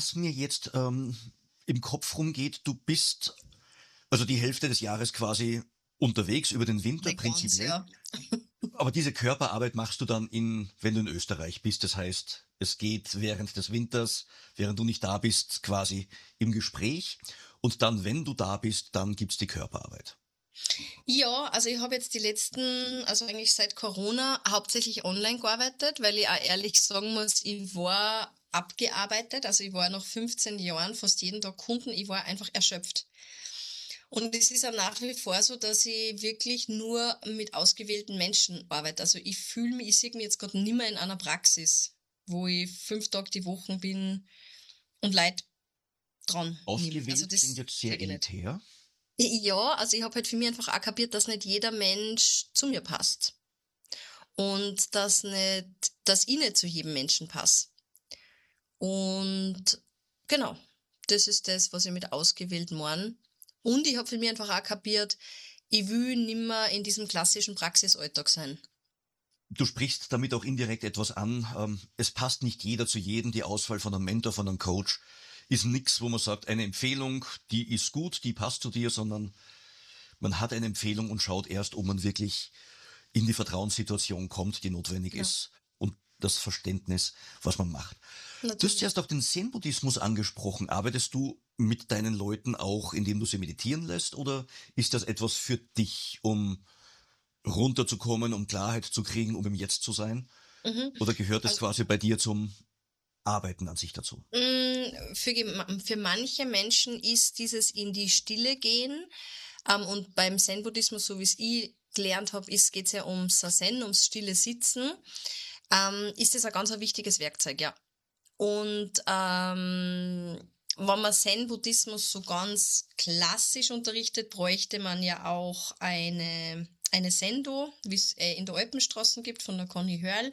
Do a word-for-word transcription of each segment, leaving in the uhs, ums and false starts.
was mir jetzt ähm, im Kopf rumgeht, du bist also die Hälfte des Jahres quasi unterwegs über den Winter Nicht ganz, prinzipiell. ja. Aber diese Körperarbeit machst du dann in, wenn du in Österreich bist. Das heißt, es geht während des Winters, während du nicht da bist, quasi im Gespräch. Und dann, wenn du da bist, dann gibt's die Körperarbeit. Ja, also ich habe jetzt die letzten, also eigentlich seit Corona, hauptsächlich online gearbeitet, weil ich auch ehrlich sagen muss, ich war abgearbeitet, also ich war nach fünfzehn Jahren fast jeden Tag Kunden, ich war einfach erschöpft. Und es ist auch nach wie vor so, dass ich wirklich nur mit ausgewählten Menschen arbeite. Also ich fühle mich, ich sehe mich jetzt gerade nicht mehr in einer Praxis, wo ich fünf Tage die Woche bin und Leute dran nehme. Also Ausgewählt klingt das jetzt sehr kriege ich nicht. elitär. Ja, also ich habe halt für mich einfach auch kapiert, dass nicht jeder Mensch zu mir passt. Und dass nicht, dass ich nicht zu jedem Menschen passe. Und genau, das ist das, was ich mit ausgewählt meine. Und ich habe für mich einfach auch kapiert, ich will nimmer in diesem klassischen Praxisalltag sein. Du sprichst damit auch indirekt etwas an. Ähm, es passt nicht jeder zu jedem. Die Auswahl von einem Mentor, von einem Coach ist nix, wo man sagt, eine Empfehlung, die ist gut, die passt zu dir, sondern man hat eine Empfehlung und schaut erst, ob man wirklich in die Vertrauenssituation kommt, die notwendig Genau, ist und das Verständnis, was man macht. Du hast natürlich. zuerst auch den Zen-Buddhismus angesprochen. Arbeitest du mit deinen Leuten auch, indem du sie meditieren lässt, oder ist das etwas für dich, um runterzukommen, um Klarheit zu kriegen, um im Jetzt zu sein? Mhm. Oder gehört es Also, quasi bei dir zum Arbeiten an sich dazu? mh, für, gem- für manche Menschen ist dieses in die Stille gehen, ähm, und beim Zen-Buddhismus, so wie es ich gelernt habe, geht es ja ums Sazen, ums stille Sitzen, ähm, ist das ein ganz ein wichtiges Werkzeug, ja. Und ähm, wenn man Zen-Buddhismus so ganz klassisch unterrichtet, bräuchte man ja auch eine, eine Sendo, wie es äh, in der Alpenstraßen gibt, von der Conny Hörl.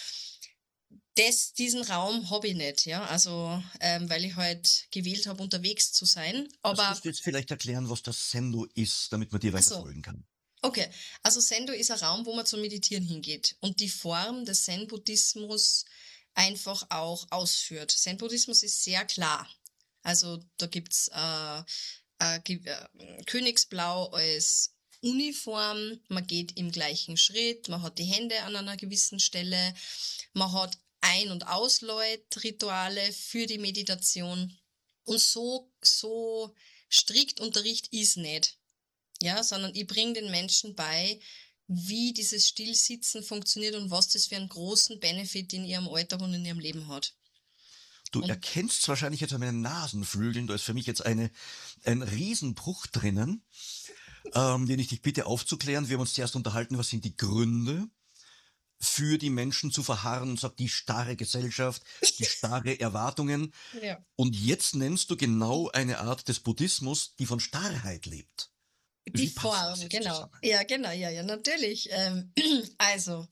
Das, diesen Raum habe ich nicht, ja, also ähm, weil ich halt gewählt habe, unterwegs zu sein. Das Aber, musst du jetzt vielleicht erklären, was das Sendo ist, damit man dir weiter also, folgen kann. okay, also Sendo ist ein Raum, wo man zum Meditieren hingeht und die Form des Zen-Buddhismus einfach auch ausführt. Zen-Buddhismus ist sehr klar. Also da gibt's äh, äh, Ge- äh, Königsblau als Uniform, man geht im gleichen Schritt, man hat die Hände an einer gewissen Stelle, man hat Ein- und Ausläut-Rituale für die Meditation und so, so strikt Unterricht ist nicht, ja, sondern ich bringe den Menschen bei, wie dieses Stillsitzen funktioniert und was das für einen großen Benefit in ihrem Alltag und in ihrem Leben hat. Du Und erkennst es wahrscheinlich jetzt an meinen Nasenflügeln, da ist für mich jetzt eine, ein Riesenbruch drinnen, ähm, den ich dich bitte aufzuklären. Wir haben uns zuerst unterhalten, was sind die Gründe für die Menschen zu verharren, sagt die starre Gesellschaft, die starre Erwartungen. ja. Und jetzt nennst du genau eine Art des Buddhismus, die von Starrheit lebt. Die Wie passt das Form, jetzt genau. zusammen? Ja, genau, ja, ja, natürlich. Ähm, also,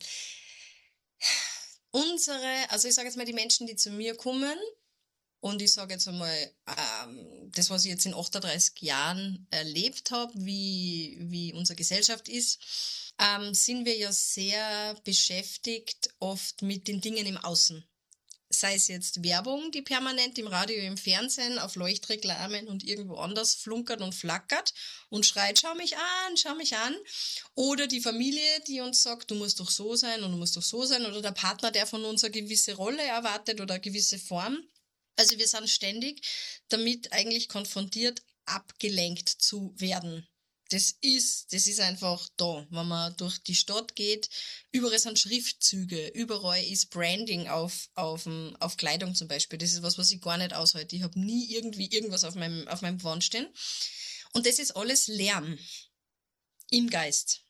unsere, also ich sage jetzt mal, die Menschen, die zu mir kommen, und ich sage jetzt einmal, ähm, das, was ich jetzt in achtunddreißig Jahren erlebt habe, wie, wie unsere Gesellschaft ist, ähm, sind wir ja sehr beschäftigt oft mit den Dingen im Außen. Sei es jetzt Werbung, die permanent im Radio, im Fernsehen, auf Leuchtreklamen und irgendwo anders flunkert und flackert und schreit, schau mich an, schau mich an. Oder die Familie, die uns sagt, du musst doch so sein und du musst doch so sein. Oder der Partner, der von uns eine gewisse Rolle erwartet oder eine gewisse Form. Also wir sind ständig damit eigentlich konfrontiert, abgelenkt zu werden. Das ist, das ist einfach da, wenn man durch die Stadt geht. Überall sind Schriftzüge, überall ist Branding auf, auf, dem- auf Kleidung zum Beispiel. Das ist was, was ich gar nicht aushalte. Ich habe nie irgendwie irgendwas auf meinem, auf meinem Wand stehen. Und das ist alles Lärm im Geist.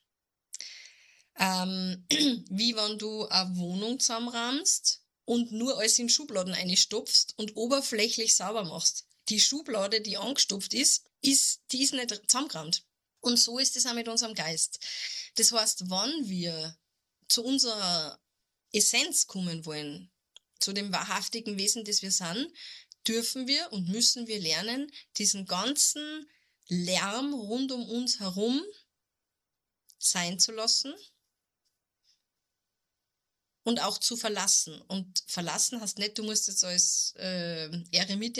Ähm, wie wenn du eine Wohnung zusammenrahmst und nur alles in Schubladen einstopfst und oberflächlich sauber machst. Die Schublade, die angestopft ist, ist, die ist nicht zusammengerammt. Und so ist es auch mit unserem Geist. Das heißt, wenn wir zu unserer Essenz kommen wollen, zu dem wahrhaftigen Wesen, das wir sind, dürfen wir und müssen wir lernen, diesen ganzen Lärm rund um uns herum sein zu lassen und auch zu verlassen. Und verlassen heißt nicht, du musst jetzt als äh, Eremit